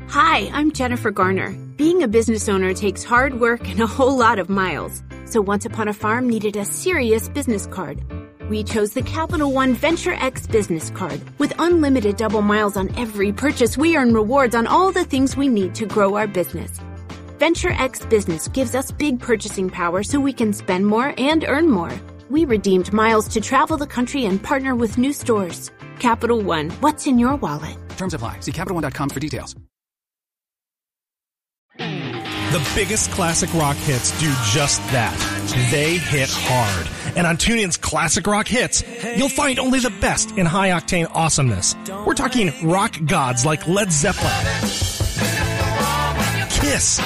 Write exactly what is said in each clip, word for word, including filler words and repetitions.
Hi, I'm Jennifer Garner. Being a business owner takes hard work and a whole lot of miles. So Once Upon a Farm needed a serious business card. We chose the Capital One Venture X business card. With unlimited double miles on every purchase, we earn rewards on all the things we need to grow our business. Venture X Business gives us big purchasing power so we can spend more and earn more. We redeemed miles to travel the country and partner with new stores. Capital One, what's in your wallet? Terms apply. See Capital One dot com for details. The biggest classic rock hits do just that. They hit hard. And on TuneIn's Classic Rock Hits, you'll find only the best in high-octane awesomeness. We're talking rock gods like Led Zeppelin, Kiss,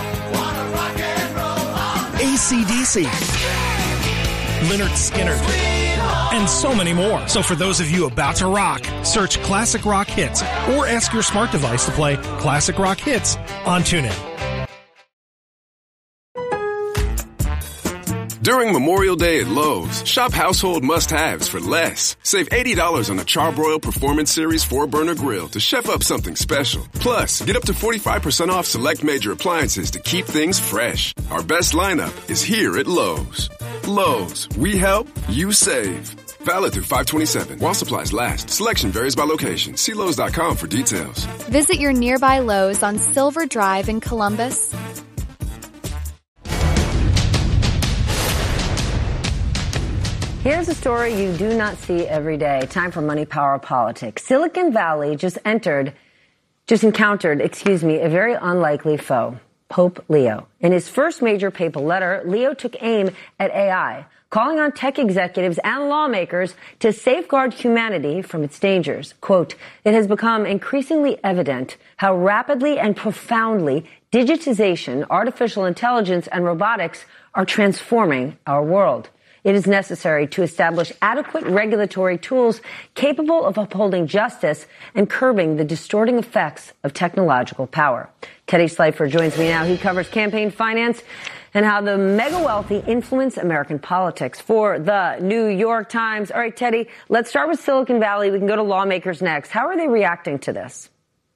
A C D C, Lynyrd Skynyrd, and so many more. So for those of you about to rock, search Classic Rock Hits or ask your smart device to play Classic Rock Hits on TuneIn. During Memorial Day at Lowe's, shop household must-haves for less. Save eighty dollars on the Charbroil Performance Series four burner grill to chef up something special. Plus, get up to forty-five percent off select major appliances to keep things fresh. Our best lineup is here at Lowe's. Lowe's, we help, you save. Valid through five twenty-seven while supplies last. Selection varies by location. See Lowe's dot com for details. Visit your nearby Lowe's on Silver Drive in Columbus. Here's a story you do not see every day. Time for Money, Power, Politics. Silicon Valley just entered, just encountered, excuse me, a very unlikely foe, Pope Leo. In his first major papal letter, Leo took aim at A I, calling on tech executives and lawmakers to safeguard humanity from its dangers. Quote, it has become increasingly evident how rapidly and profoundly digitization, artificial intelligence, and robotics are transforming our world. It is necessary to establish adequate regulatory tools capable of upholding justice and curbing the distorting effects of technological power. Teddy Slifer joins me now. He covers campaign finance and how the mega wealthy influence American politics for the New York Times. All right, Teddy, let's start with Silicon Valley. We can go to lawmakers next. How are they reacting to this?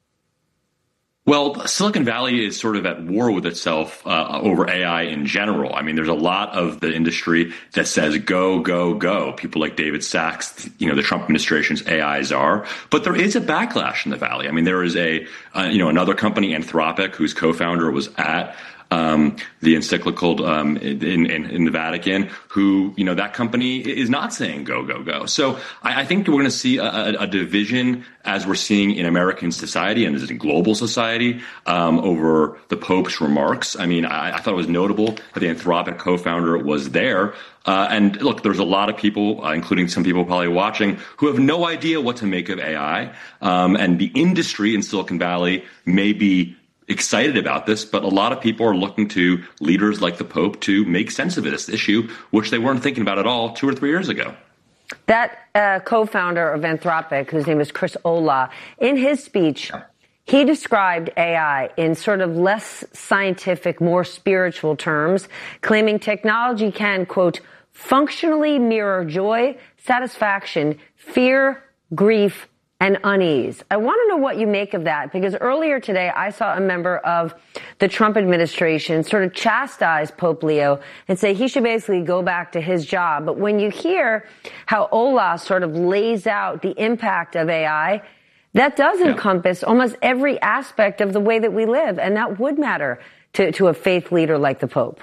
Well, Silicon Valley is sort of at war with itself uh, over A I in general. I mean, there's a lot of the industry that says go, go, go. People like David Sachs, you know, the Trump administration's A I czar. But there is a backlash in the Valley. I mean, there is a, uh, you know, another company, Anthropic, whose co-founder was at Um, the encyclical um, in, in, in the Vatican, who, you know, that company is not saying go, go, go. So I, I think we're going to see a, a division as we're seeing in American society and as in global society um, over the Pope's remarks. I mean, I, I thought it was notable that the Anthropic co-founder was there. Uh, and look, there's a lot of people, uh, including some people probably watching, who have no idea what to make of A I. Um, and the industry in Silicon Valley may be excited about this, but a lot of people are looking to leaders like the Pope to make sense of this issue, which they weren't thinking about at all two or three years ago. That uh, co-founder of Anthropic, whose name is Chris Olah, in his speech, he described A I in sort of less scientific, more spiritual terms, claiming technology can, quote, functionally mirror joy, satisfaction, fear, grief, and unease. I want to know what you make of that, because earlier today I saw a member of the Trump administration sort of chastise Pope Leo and say he should basically go back to his job. But when you hear how Olah sort of lays out the impact of A I, that does yeah. encompass almost every aspect of the way that we live, and that would matter to, to a faith leader like the Pope.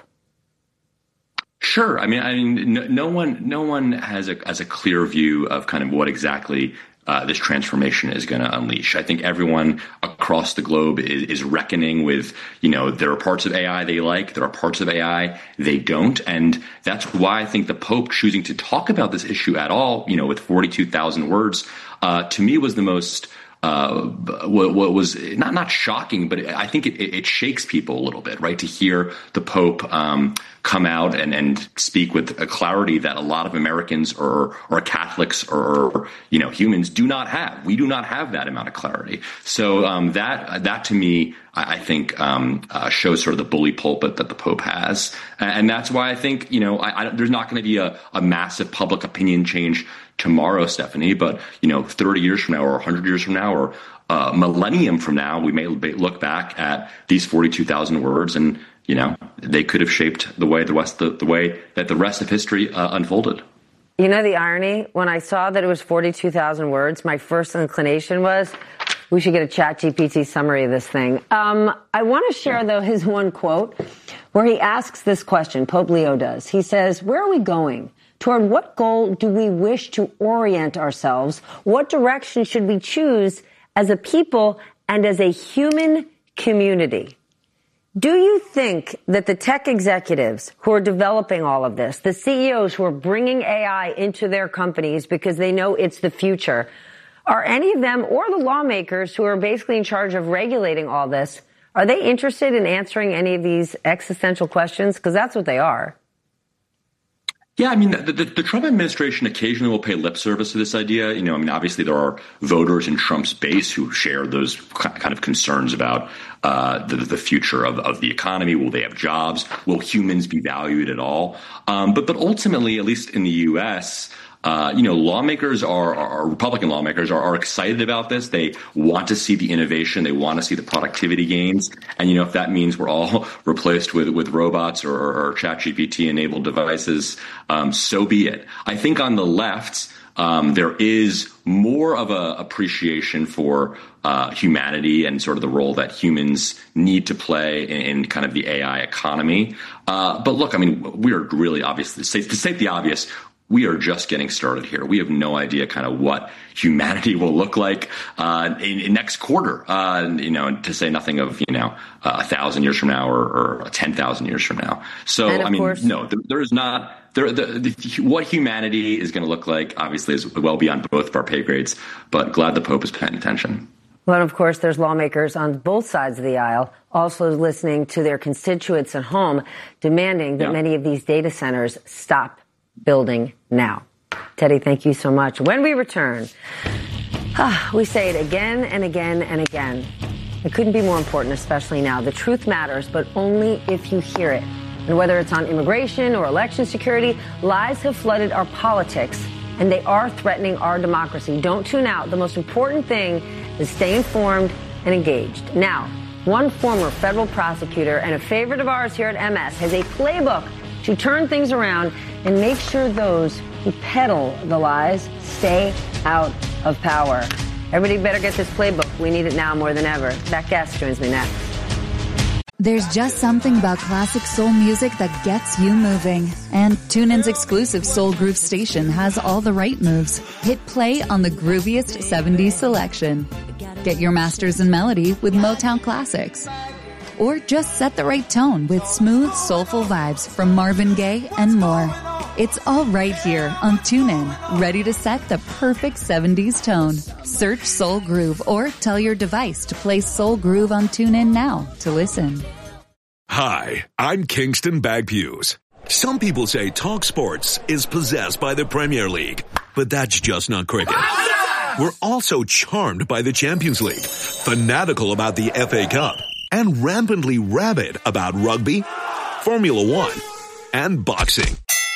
Sure. I mean, I mean, no, no one, no one has a has a clear view of kind of what exactly Uh, this transformation is going to unleash. I think everyone across the globe is, is reckoning with, you know, there are parts of A I they like, there are parts of A I they don't. And that's why I think the Pope choosing to talk about this issue at all, you know, with forty-two thousand words, uh, to me was the most Uh, what, what was not not shocking, but I think it, it shakes people a little bit, right? To hear the Pope um, come out and, and speak with a clarity that a lot of Americans or or Catholics or you know humans do not have. We do not have that amount of clarity. So um, that that to me I, I think um, uh, shows sort of the bully pulpit that the Pope has. And, and that's why I think, you know, I, I, there's not going to be a, a massive public opinion change tomorrow, Stephanie, but, you know, thirty years from now or one hundred years from now or a millennium from now, we may look back at these forty-two thousand words and, you know, they could have shaped the way the rest, the, the way that the rest of history uh, unfolded. You know, the irony, when I saw that it was forty-two thousand words, my first inclination was we should get a Chat G P T summary of this thing. Um, I want to share, though, his one quote where he asks this question, Pope Leo does. He says, where are we going? Toward what goal do we wish to orient ourselves? What direction should we choose as a people and as a human community? Do you think that the tech executives who are developing all of this, the C E Os who are bringing A I into their companies because they know it's the future, are any of them or the lawmakers who are basically in charge of regulating all this, are they interested in answering any of these existential questions? Because that's what they are. Yeah, I mean, the, the, the Trump administration occasionally will pay lip service to this idea. You know, I mean, obviously there are voters in Trump's base who share those kind of concerns about uh, the, the future of, of the economy. Will they have jobs? Will humans be valued at all? Um, but but ultimately, at least in the U S, Uh, you know, lawmakers are, are Republican lawmakers are, are excited about this. They want to see the innovation. They want to see the productivity gains. And, you know, if that means we're all replaced with, with robots or, or Chat G P T enabled devices, um, so be it. I think on the left, um, there is more of a appreciation for uh, humanity and sort of the role that humans need to play in, in kind of the A I economy. Uh, but look, I mean, we are really obviously, to state the obvious, we are just getting started here. We have no idea kind of what humanity will look like uh, in, in next quarter, uh, you know, to say nothing of, you know, uh, a thousand years from now or, or ten thousand years from now. So, I mean, course, no, there, there is not there. The, the, what humanity is going to look like, obviously, is well beyond both of our pay grades. But glad the Pope is paying attention. Well, of course, there's lawmakers on both sides of the aisle also listening to their constituents at home, demanding that yeah. many of these data centers stop building now. Teddy, thank you so much. When we return, ah, we say it again and again and again. It couldn't be more important, especially now. The truth matters, but only if you hear it. And whether it's on immigration or election security, lies have flooded our politics, and they are threatening our democracy. Don't tune out. The most important thing is stay informed and engaged. Now, one former federal prosecutor and a favorite of ours here at M S has a playbook to turn things around and make sure those who peddle the lies stay out of power. Everybody better get this playbook. We need it now more than ever. That guest joins me next. There's just something about classic soul music that gets you moving. And TuneIn's exclusive Soul Groove station has all the right moves. Hit play on the grooviest seventies selection. Get your masters in melody with Motown Classics. Or just set the right tone with smooth, soulful vibes from Marvin Gaye and more. It's all right here on TuneIn, ready to set the perfect seventies tone. Search Soul Groove or tell your device to play Soul Groove on TuneIn now to listen. Hi, I'm Kingston Bagpues. Some people say Talk Sports is possessed by the Premier League, but that's just not cricket. We're also charmed by the Champions League, fanatical about the F A Cup, and rampantly rabid about rugby, Formula One, and boxing.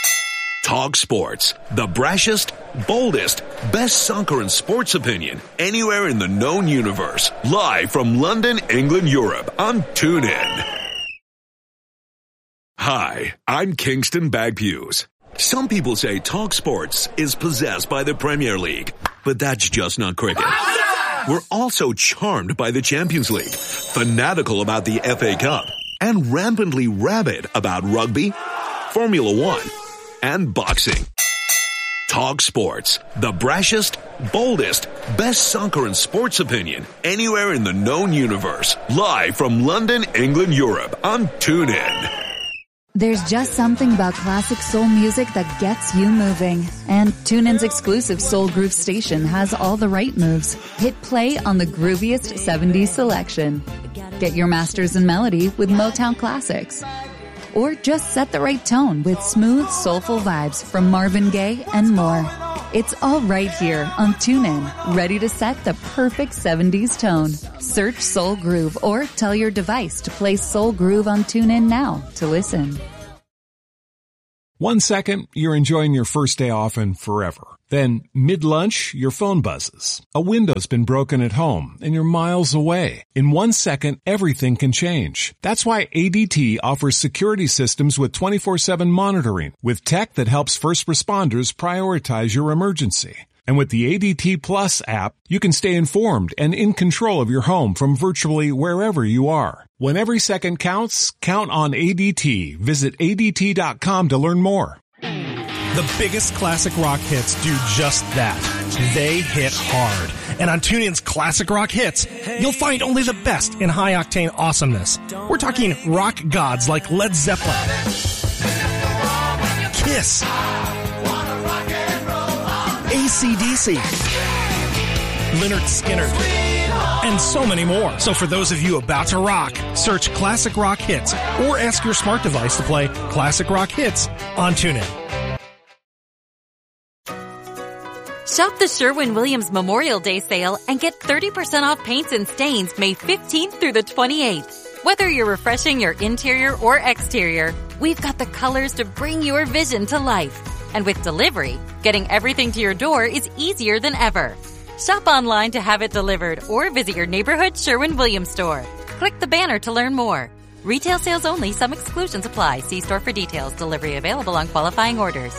Talk Sports, the brashest, boldest, best soccer and sports opinion anywhere in the known universe. Live from London, England, Europe on TuneIn. Hi, I'm Kingston Bagpues. Some people say Talk Sports is possessed by the Premier League, but that's just not cricket. We're also charmed by the Champions League, fanatical about the F A Cup, and rampantly rabid about rugby, Formula One, and boxing. Talk Sports, the brashest, boldest, best soccer and sports opinion anywhere in the known universe. Live from London, England, Europe on TuneIn. There's just something about classic soul music that gets you moving. And TuneIn's exclusive Soul Groove station has all the right moves. Hit play on the grooviest seventies selection. Get your masters in melody with Motown Classics. Or just set the right tone with smooth, soulful vibes from Marvin Gaye and more. It's all right here on TuneIn, ready to set the perfect seventies tone. Search Soul Groove or tell your device to play Soul Groove on TuneIn now to listen. One second, you're enjoying your first day off and forever. Then, mid-lunch, your phone buzzes. A window's been broken at home, and you're miles away. In one second, everything can change. That's why A D T offers security systems with twenty-four seven monitoring, with tech that helps first responders prioritize your emergency. And with the A D T Plus app, you can stay informed and in control of your home from virtually wherever you are. When every second counts, count on A D T. Visit A D T dot com to learn more. The biggest classic rock hits do just that. They hit hard. And on TuneIn's Classic Rock Hits, you'll find only the best in high-octane awesomeness. We're talking rock gods like Led Zeppelin, Kiss, A C D C, Lynyrd Skynyrd, and so many more. So for those of you about to rock, search Classic Rock Hits or ask your smart device to play Classic Rock Hits on TuneIn. Shop the Sherwin-Williams Memorial Day sale and get thirty percent off paints and stains May fifteenth through the twenty-eighth. Whether you're refreshing your interior or exterior, we've got the colors to bring your vision to life. And with delivery, getting everything to your door is easier than ever. Shop online to have it delivered or visit your neighborhood Sherwin-Williams store. Click the banner to learn more. Retail sales only. Some exclusions apply. See store for details. Delivery available on qualifying orders.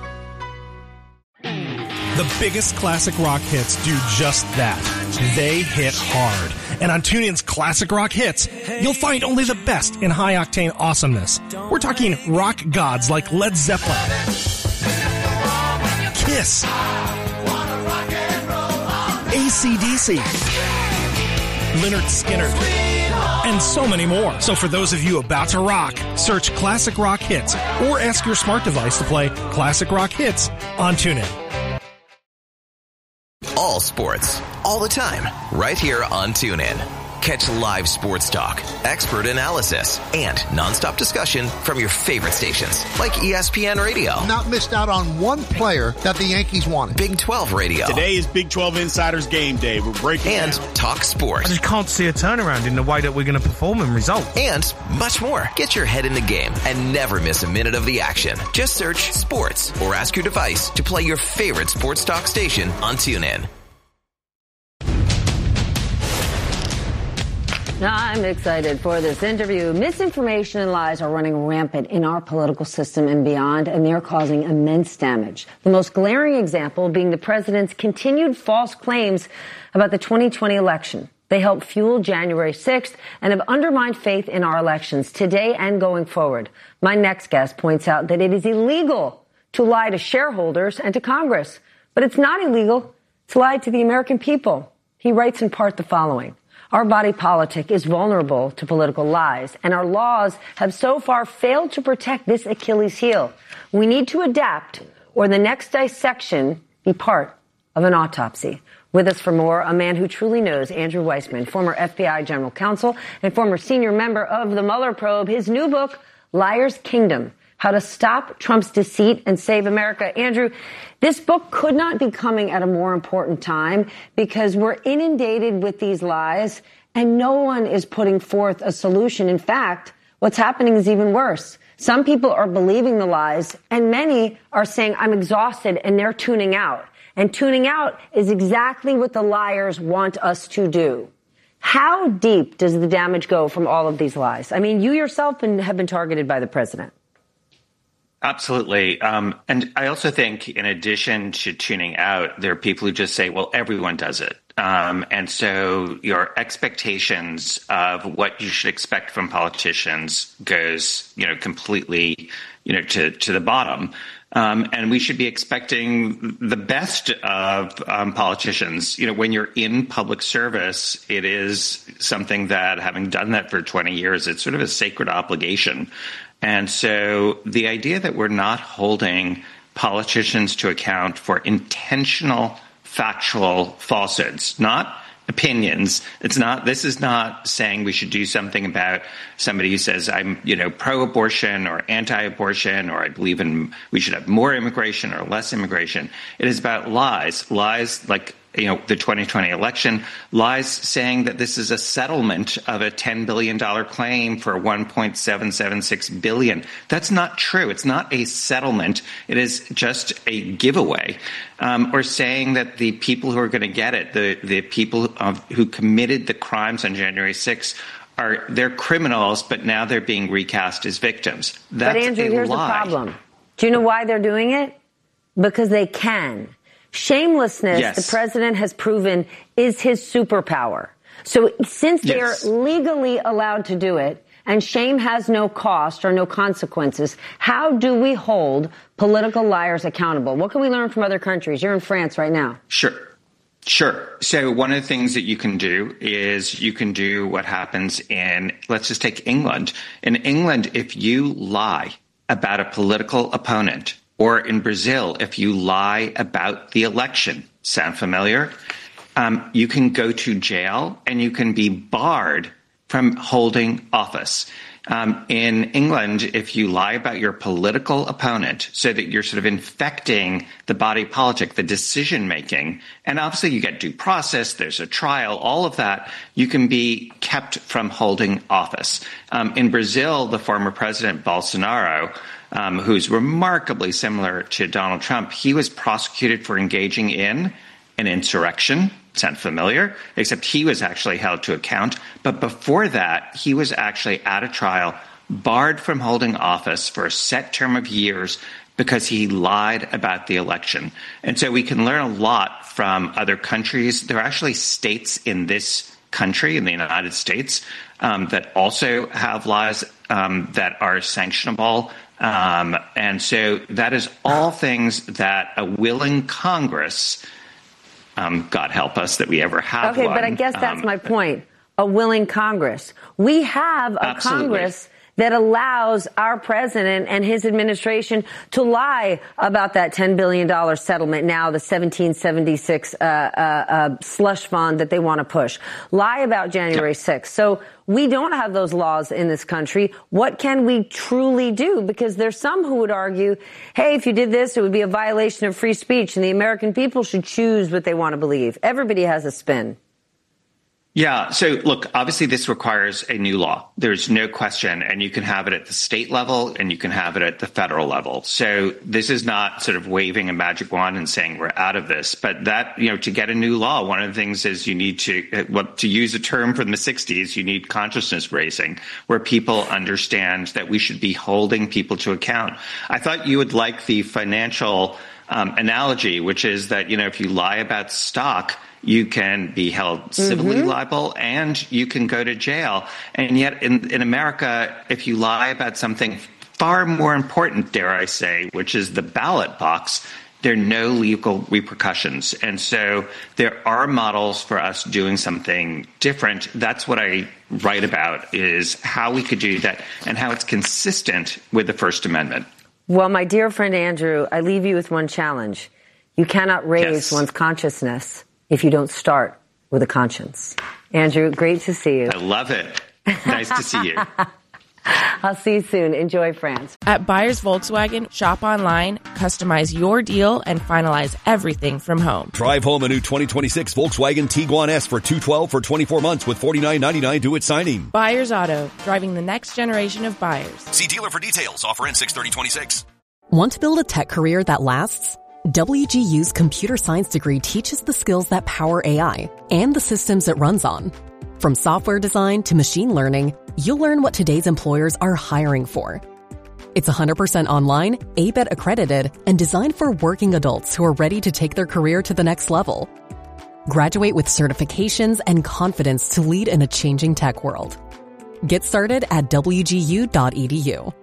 The biggest classic rock hits do just that. They hit hard. And on TuneIn's Classic Rock Hits, you'll find only the best in high-octane awesomeness. We're talking rock gods like Led Zeppelin, Kiss, A C D C, Lynyrd Skynyrd, and so many more. So for those of you about to rock, search Classic Rock Hits or ask your smart device to play Classic Rock Hits on TuneIn. All sports, all the time, right here on TuneIn. Catch live sports talk, expert analysis, and nonstop discussion from your favorite stations, like E S P N Radio. Not missed out on one player that the Yankees wanted. Big twelve Radio. Today is Big twelve Insiders Game Day. We're breaking And down. Talk Sports. I just can't see a turnaround in the way that we're going to perform and result. And much more. Get your head in the game and never miss a minute of the action. Just search sports or ask your device to play your favorite sports talk station on TuneIn. I'm excited for this interview. Misinformation and lies are running rampant in our political system and beyond, and they're causing immense damage. The most glaring example being the president's continued false claims about the twenty twenty election. They helped fuel January sixth and have undermined faith in our elections today and going forward. My next guest points out that it is illegal to lie to shareholders and to Congress, but it's not illegal to lie to the American people. He writes in part the following. Our body politic is vulnerable to political lies, and our laws have so far failed to protect this Achilles heel. We need to adapt, or the next dissection be part of an autopsy. With us for more, a man who truly knows, Andrew Weissmann, former F B I general counsel and former senior member of the Mueller probe. His new book, Liar's Kingdom, How to Stop Trump's Deceit and Save America. Andrew, this book could not be coming at a more important time because we're inundated with these lies and no one is putting forth a solution. In fact, what's happening is even worse. Some people are believing the lies and many are saying, I'm exhausted, and they're tuning out. And tuning out is exactly what the liars want us to do. How deep does the damage go from all of these lies? I mean, you yourself have been targeted by the president. Absolutely. Um, and I also think in addition to tuning out, there are people who just say, well, everyone does it. Um, and so your expectations of what you should expect from politicians goes, you know, completely, you know, to, to the bottom. Um, and we should be expecting the best of um, politicians. You know, when you're in public service, it is something that, having done that for twenty years, it's sort of a sacred obligation. And so the idea that we're not holding politicians to account for intentional factual falsehoods, not opinions. It's not, this is not saying we should do something about somebody who says I'm, you know, pro-abortion or anti-abortion, or I believe in, we should have more immigration or less immigration. It is about lies, lies like, you know, the twenty twenty election, lies saying that this is a settlement of a ten billion dollars claim for one point seven seven six billion dollars. That's not true. It's not a settlement. It is just a giveaway. Um, or saying that the people who are going to get it, the, the people of, who committed the crimes on January sixth, are they're criminals, but now they're being recast as victims. That's but Andrew, a here's lie. the problem. Do you know why they're doing it? Because they can. Shamelessness, yes. the president has proven, is his superpower. So since they're yes. legally allowed to do it, and shame has no cost or no consequences, how do we hold political liars accountable? What can we learn from other countries? You're in France right now. Sure. Sure. So one of the things that you can do is you can do what happens in, let's just take England. In England, if you lie about a political opponent, or in Brazil, if you lie about the election, sound familiar? Um, you can go to jail and you can be barred from holding office. Um, in England, if you lie about your political opponent so that you're sort of infecting the body politic, the decision making, and obviously you get due process, there's a trial, all of that, you can be kept from holding office. Um, in Brazil, the former president Bolsonaro, um, who's remarkably similar to Donald Trump, he was prosecuted for engaging in an insurrection. Sound familiar? Except he was actually held to account. But before that, he was actually at a trial, barred from holding office for a set term of years because he lied about the election. And so we can learn a lot from other countries. There are actually states in this country, in the United States, um, that also have laws um, that are sanctionable. Um, and so that is all things that a willing Congress, Um, God help us that we ever have okay, one. but I guess that's um, my point. A willing Congress. We have a absolutely. Congress that allows our president and his administration to lie about that ten billion dollars settlement, now the seventeen seventy-six uh, uh, uh, slush fund that they want to push. Lie about January sixth. So we don't have those laws in this country. What can we truly do? Because there's some who would argue, hey, if you did this, it would be a violation of free speech, and the American people should choose what they want to believe. Everybody has a spin. Yeah. So, look, obviously this requires a new law. There's no question. And you can have it at the state level and you can have it at the federal level. So this is not sort of waving a magic wand and saying we're out of this. But that, you know, to get a new law, one of the things is you need to, what to use a term from the sixties, you need consciousness raising, where people understand that we should be holding people to account. I thought you would like the financial um, analogy, which is that, you know, if you lie about stock, you can be held civilly mm-hmm. liable and you can go to jail. And yet in, in America, if you lie about something far more important, dare I say, which is the ballot box, there are no legal repercussions. And so there are models for us doing something different. That's what I write about, is how we could do that and how it's consistent with the First Amendment. Well, my dear friend Andrew, I leave you with one challenge. You cannot raise yes. one's consciousness if you don't start with a conscience. Andrew, great to see you. I love it. Nice to see you. I'll see you soon. Enjoy France. At Buyers Volkswagen, shop online, customize your deal, and finalize everything from home. Drive home a new twenty twenty-six Volkswagen Tiguan S for two hundred twelve dollars for twenty-four months with forty-nine ninety-nine due at signing. Buyers Auto, driving the next generation of buyers. See dealer for details. Offer ends six thirty twenty-six. Want to build a tech career that lasts? W G U's computer science degree teaches the skills that power A I and the systems it runs on. From software design to machine learning, you'll learn what today's employers are hiring for. It's one hundred percent online, A B E T accredited, and designed for working adults who are ready to take their career to the next level. Graduate with certifications and confidence to lead in a changing tech world. Get started at W G U dot E D U.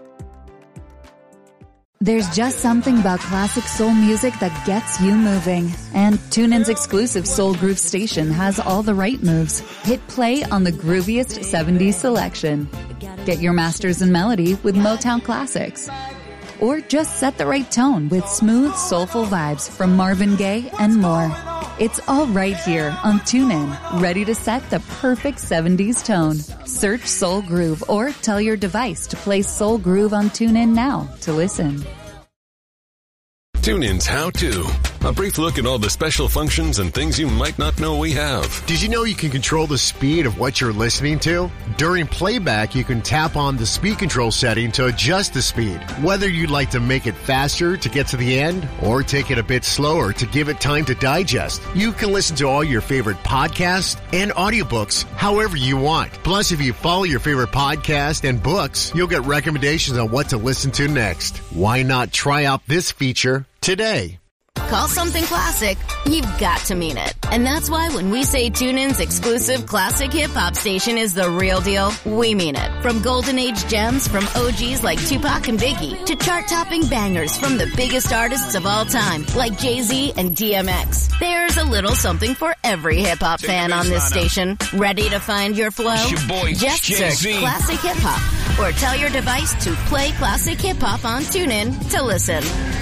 There's just something about classic soul music that gets you moving. And TuneIn's exclusive Soul Groove station has all the right moves. Hit play on the grooviest seventies selection. Get your masters in melody with Motown classics. Or just set the right tone with smooth, soulful vibes from Marvin Gaye and more. It's all right here on TuneIn, ready to set the perfect seventies tone. Search Soul Groove or tell your device to play Soul Groove on TuneIn now to listen. TuneIn's How To. A brief look at all the special functions and things you might not know we have. Did you know you can control the speed of what you're listening to? During playback, you can tap on the speed control setting to adjust the speed. Whether you'd like to make it faster to get to the end or take it a bit slower to give it time to digest, you can listen to all your favorite podcasts and audiobooks however you want. Plus, if you follow your favorite podcast and books, you'll get recommendations on what to listen to next. Why not try out this feature today? Call something classic, you've got to mean it. And that's why when we say TuneIn's exclusive classic hip-hop station is the real deal, we mean it. From golden age gems from O Gs like Tupac and Biggie to chart-topping bangers from the biggest artists of all time like Jay-Z and D M X. There's a little something for every hip-hop fan on this station. Ready to find your flow? It's your boy, Just Jay-Z. search Classic Hip-Hop or tell your device to play Classic Hip-Hop on TuneIn to listen.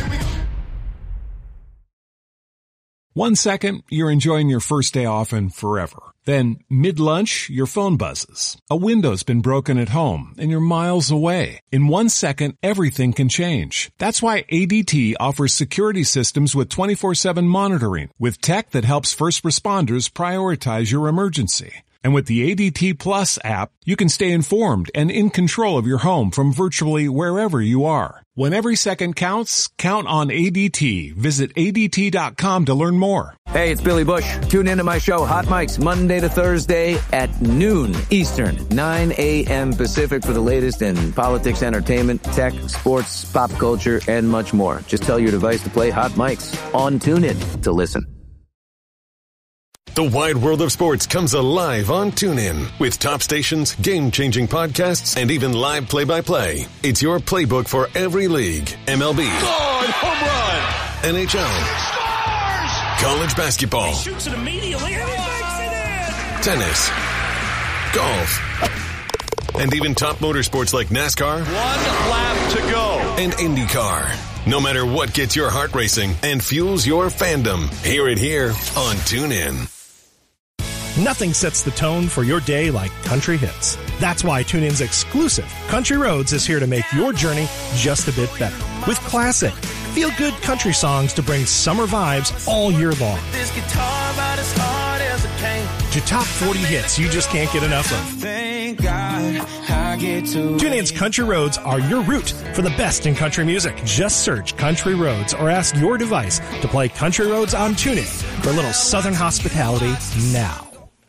One second, you're enjoying your first day off and forever. Then, mid-lunch, your phone buzzes. A window's been broken at home, and you're miles away. In one second, everything can change. That's why A D T offers security systems with twenty-four seven monitoring, with tech that helps first responders prioritize your emergency. And with the A D T Plus app, you can stay informed and in control of your home from virtually wherever you are. When every second counts, count on A D T. Visit A D T dot com to learn more. Hey, it's Billy Bush. Tune into my show, Hot Mics, Monday to Thursday at noon Eastern, nine a.m. Pacific for the latest in politics, entertainment, tech, sports, pop culture, and much more. Just tell your device to play Hot Mics on TuneIn to listen. The wide world of sports comes alive on TuneIn with top stations, game-changing podcasts, and even live play-by-play. It's your playbook for every league. M L B. God, home run! N H L. Scores! College basketball. He shoots it immediately and he makes it in! Tennis. Golf. And even top motorsports like NASCAR. One lap to go. And IndyCar. No matter what gets your heart racing and fuels your fandom, hear it here on TuneIn. Nothing sets the tone for your day like country hits. That's why TuneIn's exclusive Country Roads is here to make your journey just a bit better. With classic, feel-good country songs to bring summer vibes all year long. This guitar about as hard as it came. To top forty hits you just can't get enough of. Thank God I get to. TuneIn's Country Roads are your route for the best in country music. Just search Country Roads or ask your device to play Country Roads on TuneIn for a little Southern hospitality now.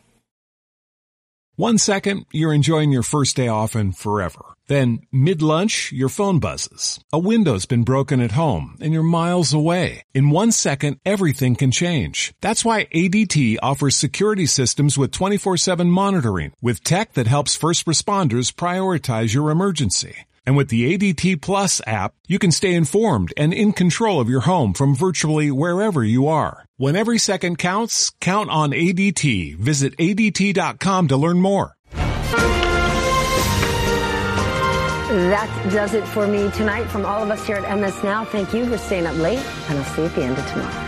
One second, you're enjoying your first day off and forever. Then, mid-lunch, your phone buzzes. A window's been broken at home, and you're miles away. In one second, everything can change. That's why A D T offers security systems with twenty-four seven monitoring, with tech that helps first responders prioritize your emergency. And with the A D T Plus app, you can stay informed and in control of your home from virtually wherever you are. When every second counts, count on A D T. Visit A D T dot com to learn more. That does it for me tonight. From all of us here at M S Now, thank you for staying up late, and I'll see you at the end of tomorrow.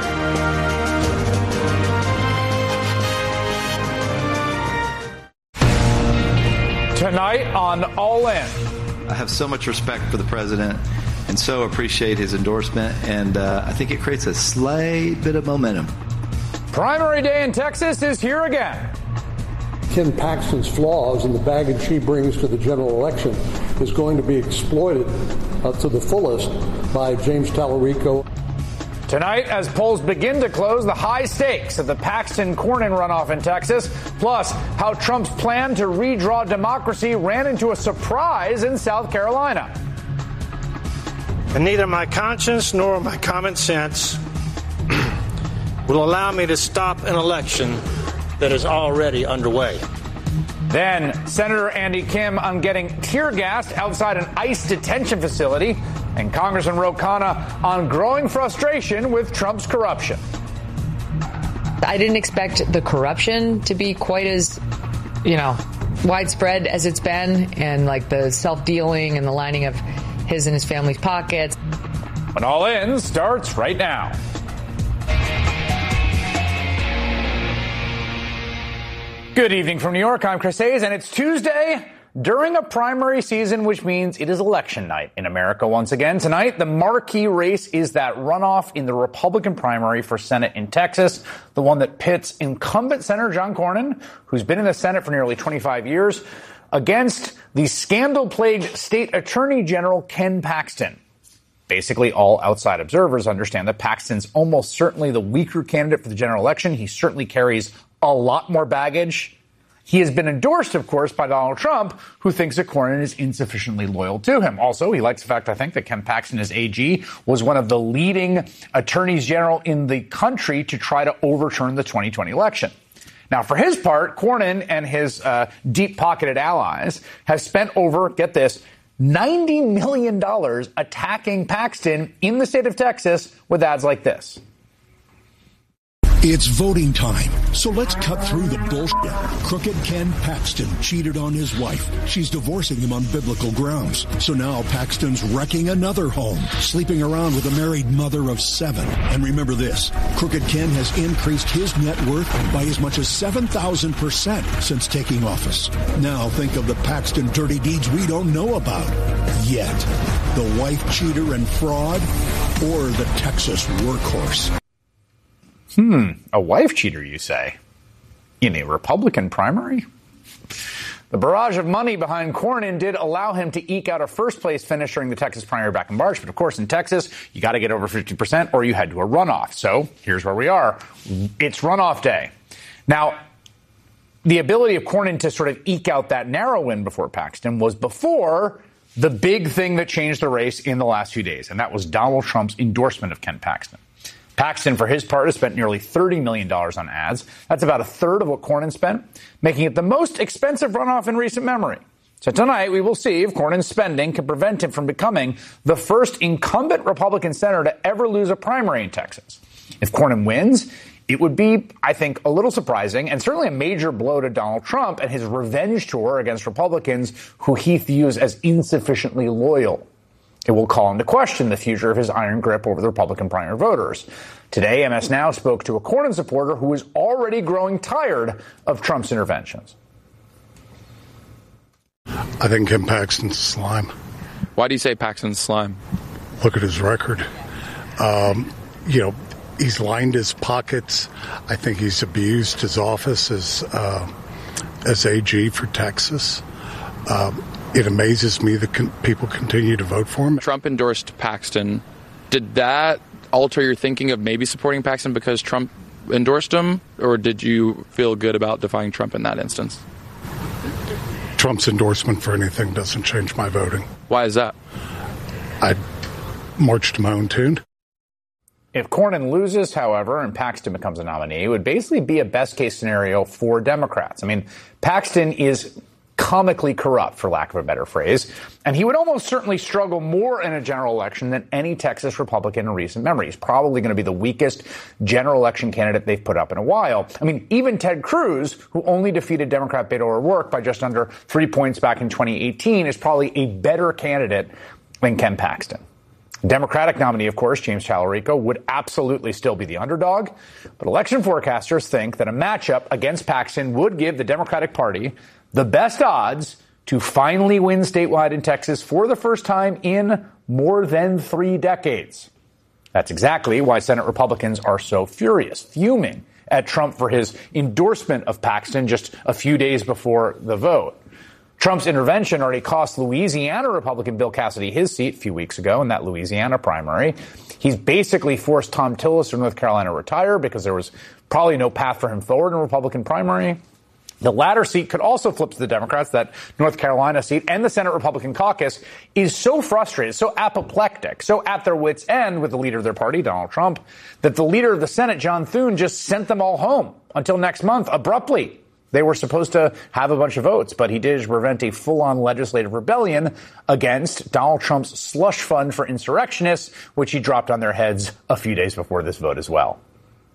Tonight on All In. I have so much respect for the president and so appreciate his endorsement, and uh, I think it creates a slight bit of momentum. Primary day in Texas is here again. Ken Paxton's flaws and the baggage he brings to the general election is going to be exploited uh, to the fullest by James Tallarico. Tonight, as polls begin to close, the high stakes of the Paxton-Cornyn runoff in Texas, plus how Trump's plan to redraw democracy ran into a surprise in South Carolina. And neither my conscience nor my common sense will allow me to stop an election that is already underway. Then, Senator Andy Kim on getting tear gassed outside an ICE detention facility, and Congressman Ro Khanna on growing frustration with Trump's corruption. I didn't expect the corruption to be quite as, you know, widespread as it's been, and like the self-dealing and the lining of his and his family's pockets. When All In starts right now. Good evening from New York. I'm Chris Hayes, and it's Tuesday during a primary season, which means it is election night in America once again. Tonight, the marquee race is that runoff in the Republican primary for Senate in Texas, the one that pits incumbent Senator John Cornyn, who's been in the Senate for nearly twenty-five years, against the scandal-plagued state attorney general Ken Paxton. Basically, all outside observers understand that Paxton's almost certainly the weaker candidate for the general election. He certainly carries a lot more baggage. He has been endorsed, of course, by Donald Trump, who thinks that Cornyn is insufficiently loyal to him. Also, he likes the fact, I think, that Ken Paxton, as A G, was one of the leading attorneys general in the country to try to overturn the twenty twenty election. Now, for his part, Cornyn and his uh, deep-pocketed allies have spent over, get this, ninety million dollars attacking Paxton in the state of Texas with ads like this. It's voting time, so let's cut through the bullshit. Crooked Ken Paxton cheated on his wife. She's divorcing him on biblical grounds. So now Paxton's wrecking another home, sleeping around with a married mother of seven. And remember this, Crooked Ken has increased his net worth by as much as seven thousand percent since taking office. Now think of the Paxton dirty deeds we don't know about yet. The wife cheater and fraud, or the Texas workhorse. Hmm, a wife cheater, you say? In a Republican primary? The barrage of money behind Cornyn did allow him to eke out a first-place finish during the Texas primary back in March. But, of course, in Texas, you got to get over fifty percent or you head to a runoff. So here's where we are. It's runoff day. Now, the ability of Cornyn to sort of eke out that narrow win before Paxton was before the big thing that changed the race in the last few days, and that was Donald Trump's endorsement of Ken Paxton. Paxton, for his part, has spent nearly thirty million dollars on ads. That's about a third of what Cornyn spent, making it the most expensive runoff in recent memory. So tonight, we will see if Cornyn's spending can prevent him from becoming the first incumbent Republican senator to ever lose a primary in Texas. If Cornyn wins, it would be, I think, a little surprising and certainly a major blow to Donald Trump and his revenge tour against Republicans who he views as insufficiently loyal. It will call into question the future of his iron grip over the Republican primary voters. Today, M S Now spoke to a Cornyn supporter who is already growing tired of Trump's interventions. I think Ken Paxton's a slime. Why do you say Paxton's slime? Look at his record. Um, you know, he's lined his pockets. I think he's abused his office as, uh, as A G for Texas. Um, It amazes me that con- people continue to vote for him. Trump endorsed Paxton. Did that alter your thinking of maybe supporting Paxton because Trump endorsed him? Or did you feel good about defying Trump in that instance? Trump's endorsement for anything doesn't change my voting. Why is that? I'd march to my own tune. If Cornyn loses, however, and Paxton becomes a nominee, it would basically be a best-case scenario for Democrats. I mean, Paxton is comically corrupt, for lack of a better phrase, and he would almost certainly struggle more in a general election than any Texas Republican in recent memory. He's probably going to be the weakest general election candidate they've put up in a while. I mean, even Ted Cruz, who only defeated Democrat Beto O'Rourke by just under three points back in twenty eighteen, is probably a better candidate than Ken Paxton. Democratic nominee, of course, James Talarico, would absolutely still be the underdog, but election forecasters think that a matchup against Paxton would give the Democratic Party the best odds to finally win statewide in Texas for the first time in more than three decades. That's exactly why Senate Republicans are so furious, fuming at Trump for his endorsement of Paxton just a few days before the vote. Trump's intervention already cost Louisiana Republican Bill Cassidy his seat a few weeks ago in that Louisiana primary. He's basically forced Thom Tillis of North Carolina to retire because there was probably no path for him forward in a Republican primary. The latter seat could also flip to the Democrats. That North Carolina seat and the Senate Republican caucus is so frustrated, so apoplectic, so at their wits' end with the leader of their party, Donald Trump, that the leader of the Senate, John Thune, just sent them all home until next month abruptly. They were supposed to have a bunch of votes, but he did prevent a full-on legislative rebellion against Donald Trump's slush fund for insurrectionists, which he dropped on their heads a few days before this vote as well.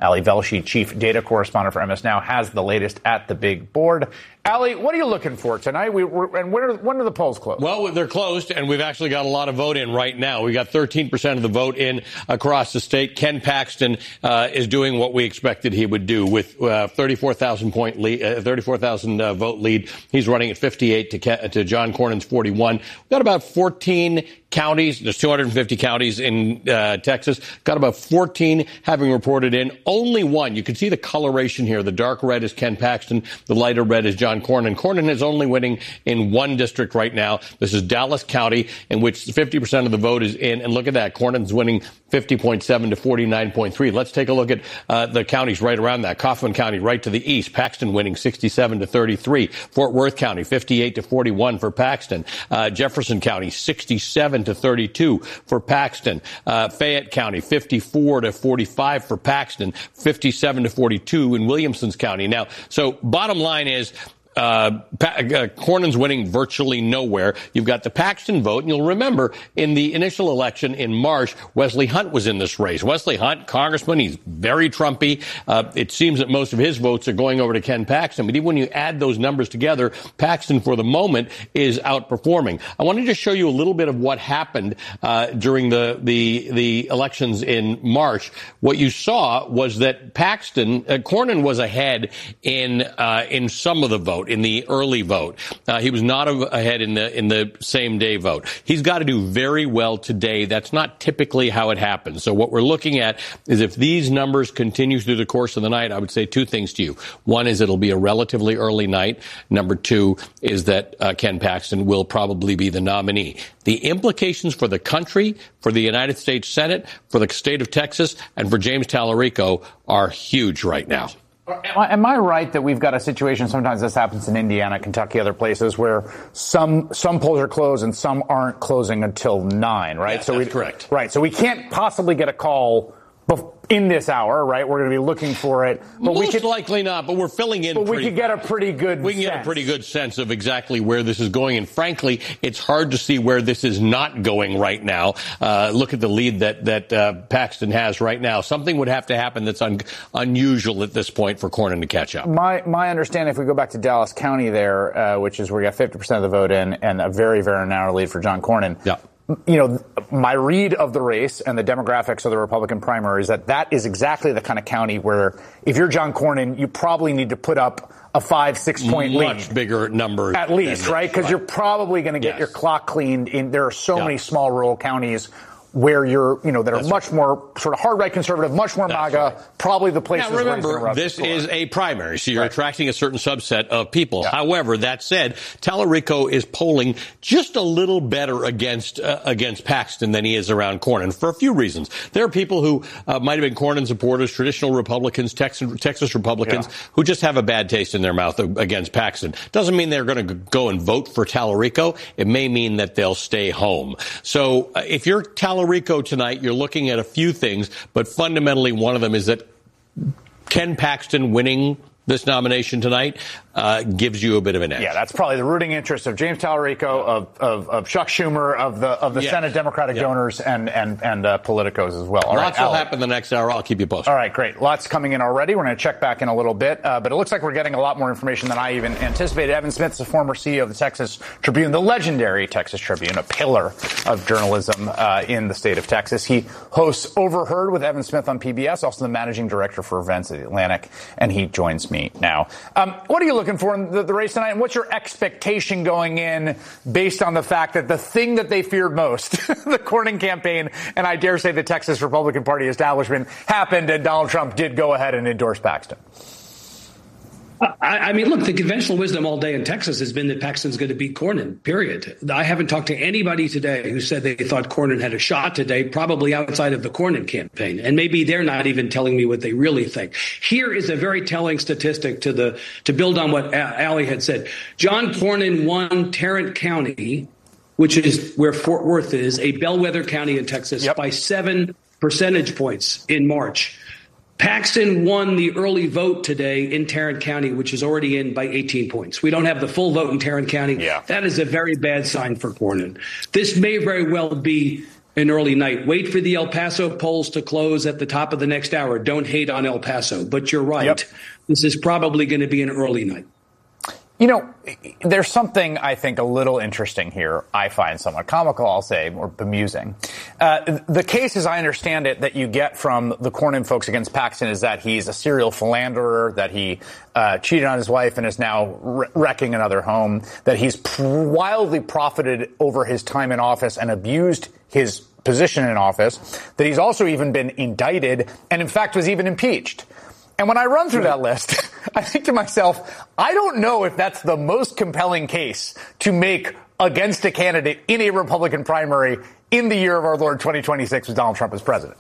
Ali Velshi, chief data correspondent for M S Now, has the latest at the big board. Ali, what are you looking for tonight? We, we're, and when are, when are the polls closed? Well, they're closed, and we've actually got a lot of vote in right now. We got thirteen percent of the vote in across the state. Ken Paxton uh, is doing what we expected he would do with uh, thirty-four thousand point lead, uh, thirty-four thousand uh, vote lead. He's running at fifty-eight to, Ke- to John Cornyn's forty-one. We've got about fourteen counties. There's two hundred fifty counties in uh, Texas. Got about fourteen having reported in. Only one. You can see the coloration here. The dark red is Ken Paxton. The lighter red is John Cornyn. Cornyn is only winning in one district right now. This is Dallas County, in which fifty percent of the vote is in. And look at that. Cornyn's winning fifty point seven to forty-nine point three. Let's take a look at uh, the counties right around that. Kaufman County right to the east. Paxton winning sixty-seven to thirty-three. Fort Worth County fifty-eight to forty-one for Paxton. Uh, Jefferson County sixty-seven to thirty-two for Paxton. Uh, Fayette County fifty-four to forty-five for Paxton. fifty-seven to forty-two in Williamson's County. Now, so bottom line is, Uh, pa- uh, Cornyn's winning virtually nowhere. You've got the Paxton vote, and you'll remember in the initial election in March, Wesley Hunt was in this race. Wesley Hunt, congressman, he's very Trumpy. Uh, it seems that most of his votes are going over to Ken Paxton, but even when you add those numbers together, Paxton for the moment is outperforming. I wanted to show you a little bit of what happened uh, during the, the the elections in March. What you saw was that Paxton, uh, Cornyn was ahead in uh, in some of the vote. In the early vote, uh, he was not ahead in the in the same day vote. He's got to do very well today. That's not typically how it happens. So what we're looking at is if these numbers continue through the course of the night, I would say two things to you. One is it'll be a relatively early night. Number two is that uh, Ken Paxton will probably be the nominee. The implications for the country, for the United States Senate, for the state of Texas, and for James Tallarico are huge right now. Am I, am I right that we've got a situation, sometimes this happens in Indiana, Kentucky, other places, where some some polls are closed and some aren't closing until nine, right? Yes, so that's we, correct. Right. So we can't possibly get a call bef- in this hour, right? We're going to be looking for it. But Most we could, likely not, but we're filling in. But pretty, we could get a pretty good We can sense. get a pretty good sense of exactly where this is going. And frankly, it's hard to see where this is not going right now. Uh, look at the lead that, that uh, Paxton has right now. Something would have to happen that's un- unusual at this point for Cornyn to catch up. My my understanding, if we go back to Dallas County there, uh, which is where you got fifty percent of the vote in and a very, very narrow lead for John Cornyn. Yeah. You know, my read of the race and the demographics of the Republican primary is that that is exactly the kind of county where if you're John Cornyn, you probably need to put up a five, six point lead. Much bigger number. At least, right? Because right. you're probably going to get yes. your clock cleaned in. There are so yeah. many small rural counties where you're, you know, that are That's much right. more sort of hard right conservative, much more That's MAGA, right. probably the places now, remember, where this is a primary, so you're right. attracting a certain subset of people. Yeah. However, that said, Tallarico is polling just a little better against uh, against Paxton than he is around Cornyn for a few reasons. There are people who uh, might have been Cornyn supporters, traditional Republicans, Texas, Texas Republicans, yeah. who just have a bad taste in their mouth against Paxton. Doesn't mean they're going to go and vote for Tallarico. It may mean that they'll stay home. So uh, if you're Tallarico tonight, you're looking at a few things, but fundamentally one of them is that Ken Paxton winning this nomination tonight uh, gives you a bit of an edge. Yeah, that's probably the rooting interest of James Tallarico, of, of, of Chuck Schumer, of the of the yeah. Senate Democratic yeah. donors, and and and uh, politicos as well. All Lots right, will happen the next hour. I'll keep you posted. All right, great. Lots coming in already. We're going to check back in a little bit, uh, but it looks like we're getting a lot more information than I even anticipated. Evan Smith is the former C E O of the Texas Tribune, the legendary Texas Tribune, a pillar of journalism uh, in the state of Texas. He hosts Overheard with Evan Smith on P B S, also the managing director for events at the Atlantic, and he joins me now. Um, what are you looking for in the, the race tonight, and what's your expectation going in based on the fact that the thing that they feared most, the Cornyn campaign, and I dare say the Texas Republican Party establishment, happened, and Donald Trump did go ahead and endorse Paxton? I, I mean, look, the conventional wisdom all day in Texas has been that Paxton's going to beat Cornyn, period. I haven't talked to anybody today who said they thought Cornyn had a shot today, probably outside of the Cornyn campaign. And maybe they're not even telling me what they really think. Here is a very telling statistic to the to build on what Ali had said. John Cornyn won Tarrant County, which is where Fort Worth is, a bellwether county in Texas, yep. by seven percentage points in March. Paxton won the early vote today in Tarrant County, which is already in by eighteen points. We don't have the full vote in Tarrant County. Yeah. That is a very bad sign for Cornyn. This may very well be an early night. Wait for the El Paso polls to close at the top of the next hour. Don't hate on El Paso. But you're right. Yep. This is probably going to be an early night. You know, there's something I think a little interesting here. I find somewhat comical, I'll say, or bemusing. Uh, the case, as I understand it, that you get from the Cornyn folks against Paxton is that he's a serial philanderer, that he uh, cheated on his wife and is now wre- wrecking another home, that he's pr- wildly profited over his time in office and abused his position in office, that he's also even been indicted and, in fact, was even impeached. And when I run through that list, I think to myself, I don't know if that's the most compelling case to make against a candidate in a Republican primary in the year of our Lord twenty twenty-six with Donald Trump as president.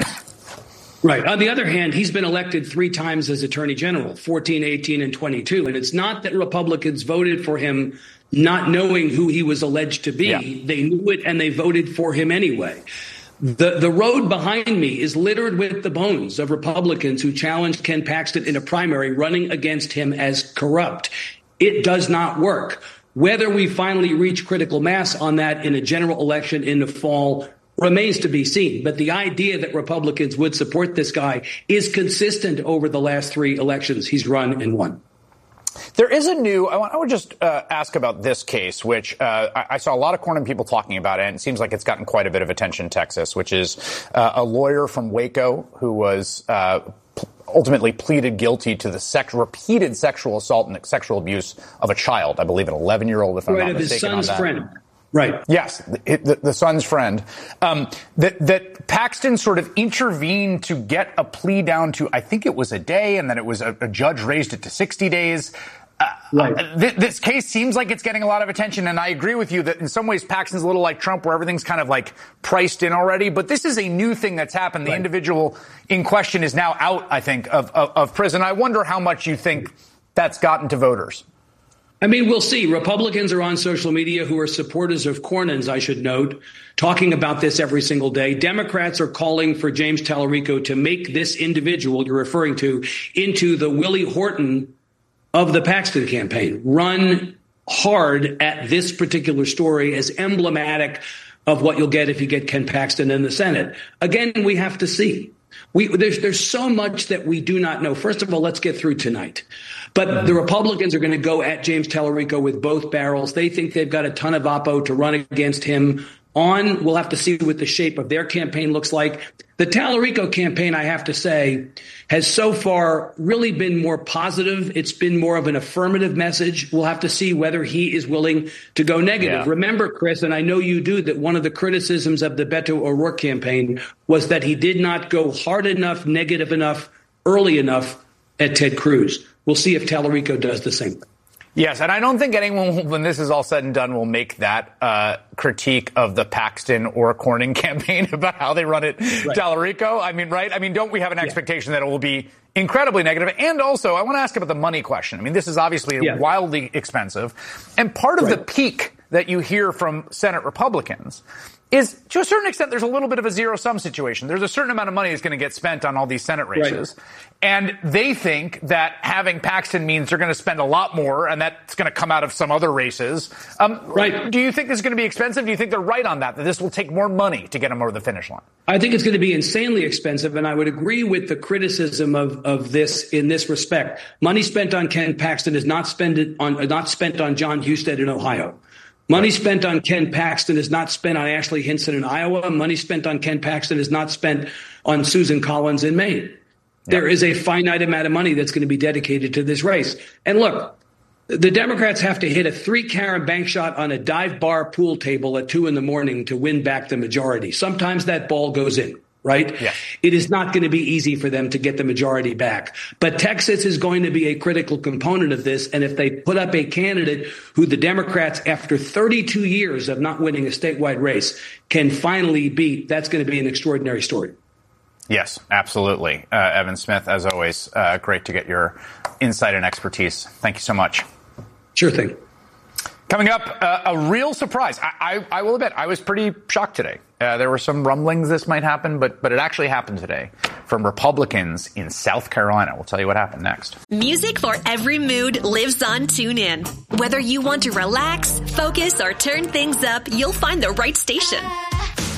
Right. On the other hand, he's been elected three times as attorney general, fourteen, eighteen, and twenty-two. And it's not that Republicans voted for him not knowing who he was alleged to be. Yeah. They knew it and they voted for him anyway. The the road behind me is littered with the bones of Republicans who challenged Ken Paxton in a primary running against him as corrupt. It does not work. Whether we finally reach critical mass on that in a general election in the fall remains to be seen. But the idea that Republicans would support this guy is consistent over the last three elections he's run and won. There is a new, I, want, I would just uh, ask about this case, which uh, I, I saw a lot of Cornyn people talking about it, and it seems like it's gotten quite a bit of attention in Texas, which is uh, a lawyer from Waco who was uh, p- ultimately pleaded guilty to the sex, repeated sexual assault and sexual abuse of a child, I believe an eleven-year-old, if I'm right, not mistaken on that. His son's friend. Right. Yes, the, the, the son's friend. Um, that, that Paxton sort of intervened to get a plea down to, I think it was a day, and then it was a, a judge raised it to sixty days. Uh, right. uh, th- this case seems like it's getting a lot of attention, and I agree with you that in some ways Paxton's a little like Trump, where everything's kind of like priced in already. But this is a new thing that's happened. The right. individual in question is now out, I think, of, of, of prison. I wonder how much you think that's gotten to voters. I mean, we'll see. Republicans are on social media who are supporters of Cornyn's, I should note, talking about this every single day. Democrats are calling for James Tallarico to make this individual you're referring to into the Willie Horton of the Paxton campaign. Run hard at this particular story as emblematic of what you'll get if you get Ken Paxton in the Senate. Again, we have to see. We, there's, there's so much that we do not know. First of all, let's get through tonight. But the Republicans are going to go at James Tallarico with both barrels. They think they've got a ton of oppo to run against him on. We'll have to see what the shape of their campaign looks like. The Tallarico campaign, I have to say, has so far really been more positive. It's been more of an affirmative message. We'll have to see whether he is willing to go negative. Yeah. Remember, Chris, and I know you do, that one of the criticisms of the Beto O'Rourke campaign was that he did not go hard enough, negative enough, early enough at Ted Cruz. We'll see if Tallarico does the same. Yes, and I don't think anyone, when this is all said and done, will make that uh, critique of the Paxton or Cornyn campaign about how they run it. Right. Tallarico, I mean, right? I mean, don't we have an expectation yeah. that it will be incredibly negative? And also, I want to ask about the money question. I mean, this is obviously yeah. wildly expensive. And part of right. the peak that you hear from Senate Republicans is, to a certain extent, there's a little bit of a zero-sum situation. There's a certain amount of money that's going to get spent on all these Senate races. Right. And they think that having Paxton means they're going to spend a lot more, and that's going to come out of some other races. Um, right. Do you think this is going to be expensive? Do you think they're right on that, that this will take more money to get them over the finish line? I think it's going to be insanely expensive, and I would agree with the criticism of, of this in this respect. Money spent on Ken Paxton is not spent on, not spent on John Husted in Ohio. Money spent on Ken Paxton is not spent on Ashley Hinson in Iowa. Money spent on Ken Paxton is not spent on Susan Collins in Maine. Yep. There is a finite amount of money that's going to be dedicated to this race. And look, the Democrats have to hit a three-carat bank shot on a dive bar pool table at two in the morning to win back the majority. Sometimes that ball goes in. Right? Yeah. It is not going to be easy for them to get the majority back. But Texas is going to be a critical component of this. And if they put up a candidate who the Democrats, after thirty-two years of not winning a statewide race, can finally beat, that's going to be an extraordinary story. Yes, absolutely. Uh, Evan Smith, as always, uh, great to get your insight and expertise. Thank you so much. Sure thing. Coming up, uh, a real surprise. I, I, I will admit, I was pretty shocked today. Uh, there were some rumblings this might happen, but but it actually happened today from Republicans in South Carolina. We'll tell you what happened next. Music for every mood lives on TuneIn. Whether you want to relax, focus, or turn things up, you'll find the right station.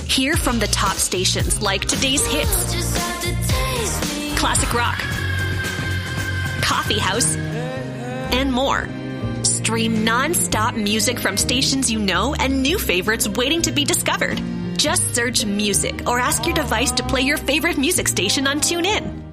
Hear from the top stations like today's hits, classic rock, coffee house, and more. Stream non-stop music from stations you know and new favorites waiting to be discovered. Just search music or ask your device to play your favorite music station on TuneIn.